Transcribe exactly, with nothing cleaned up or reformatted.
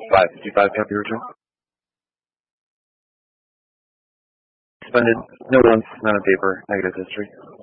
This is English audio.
five fifty-five, copy return. Suspended. No loans, not on paper. Negative history.